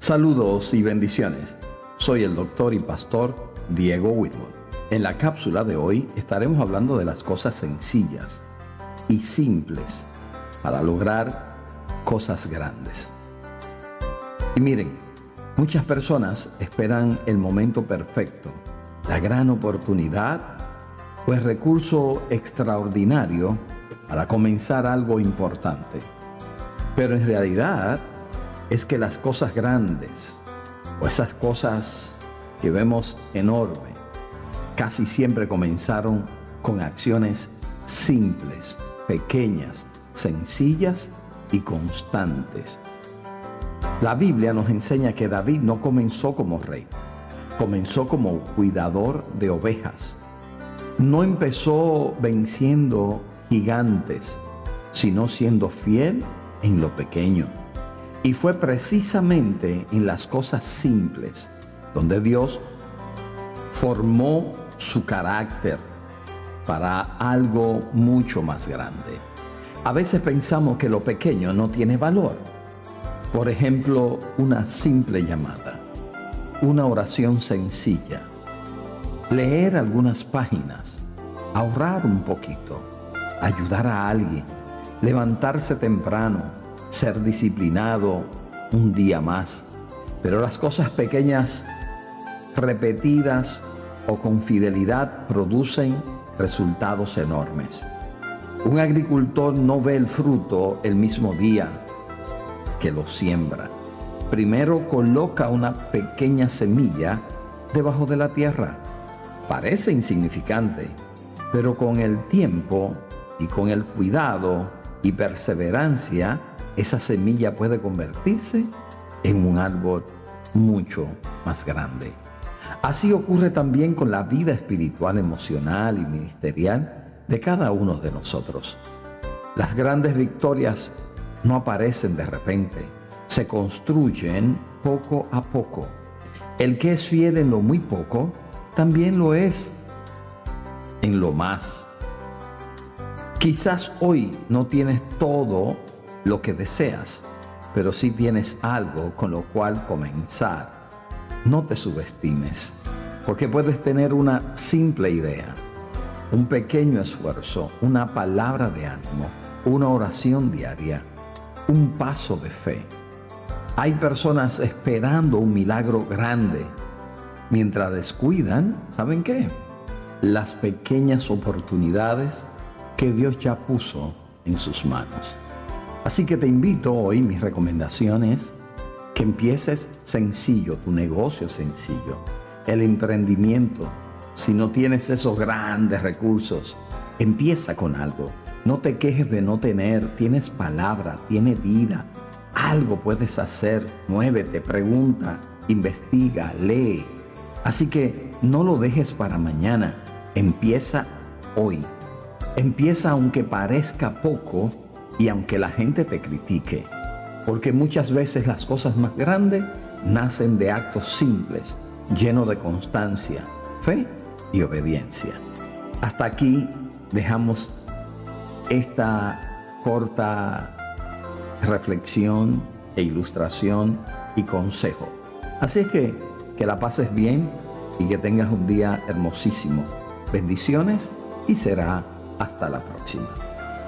Saludos y bendiciones. Soy el doctor y pastor Diego Whitmore. En la cápsula de hoy estaremos hablando de las cosas sencillas y simples para lograr cosas grandes. Y miren, muchas personas esperan el momento perfecto, la gran oportunidad o el recurso extraordinario para comenzar algo importante. Pero en realidad es que las cosas grandes o esas cosas que vemos enormes casi siempre comenzaron con acciones simples, pequeñas, sencillas y constantes. La Biblia nos enseña que David no comenzó como rey, comenzó como cuidador de ovejas. No empezó venciendo gigantes, sino siendo fiel en lo pequeño. Y fue precisamente en las cosas simples donde Dios formó su carácter para algo mucho más grande. A veces pensamos que lo pequeño no tiene valor. Por ejemplo, una simple llamada, una oración sencilla, leer algunas páginas, ahorrar un poquito, ayudar a alguien, levantarse temprano, ser disciplinado un día más. Pero las cosas pequeñas, repetidas o con fidelidad, producen resultados enormes. Un agricultor no ve el fruto el mismo día que lo siembra. Primero coloca una pequeña semilla debajo de la tierra. Parece insignificante, pero con el tiempo y con el cuidado y perseverancia, esa semilla puede convertirse en un árbol mucho más grande. Así ocurre también con la vida espiritual, emocional y ministerial de cada uno de nosotros. Las grandes victorias no aparecen de repente, se construyen poco a poco. El que es fiel en lo muy poco, también lo es en lo más. Quizás hoy no tienes todo lo que deseas, pero sí tienes algo con lo cual comenzar. No te subestimes, porque puedes tener una simple idea, un pequeño esfuerzo, una palabra de ánimo, una oración diaria, un paso de fe. Hay personas esperando un milagro grande, mientras descuidan, ¿saben qué? Las pequeñas oportunidades que Dios ya puso en sus manos. Así que te invito hoy, mis recomendaciones, que empieces sencillo, tu negocio sencillo, el emprendimiento. Si no tienes esos grandes recursos, empieza con algo. No te quejes de no tener, tienes palabra, tienes vida, algo puedes hacer, muévete, pregunta, investiga, lee. Así que no lo dejes para mañana, empieza hoy. Empieza aunque parezca poco y aunque la gente te critique, porque muchas veces las cosas más grandes nacen de actos simples, llenos de constancia, fe y obediencia. Hasta aquí dejamos esta corta reflexión e ilustración y consejo. Así es que la pases bien y que tengas un día hermosísimo. Bendiciones y será hasta la próxima.